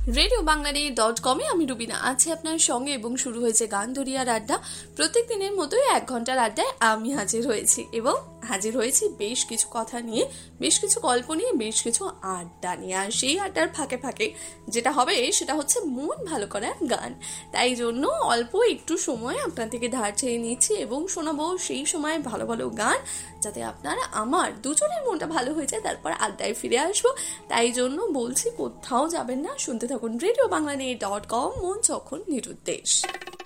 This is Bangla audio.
রেডিওবাংলাদেশ.com-এ আমি রুবিনা আছি আপনার সঙ্গে এবং শুরু হয়েছে গান দরিয়ার আড্ডা। প্রত্যেক দিনের মতোই 1 ঘন্টার আড্ডায় আমি হাজির হয়েছি এবং হাজির হয়েছি বেশ কিছু কথা নিয়ে, বেশ কিছু গল্প নিয়ে, বেশ কিছু আড্ডা নিয়ে। আর সেই আড্ডার ফাঁকে ফাঁকে যেটা হবে সেটা হচ্ছে মন ভালো করার গান। তাই জন্য অল্প একটু সময় আপনার থেকে ধার চেয়ে নিচ্ছি এবং শোনাবো সেই সময় ভালো ভালো গান, যাতে আপনারা আমার দুজনের মনটা ভালো হয়ে যায়, তারপর আড্ডায় ফিরে আসবো। তাই জন্য বলছি কোথাও যাবেন না, শুনতে থাকুন রেডিওবাংলাদেশ.com, মন যখন নিরুদ্দেশ।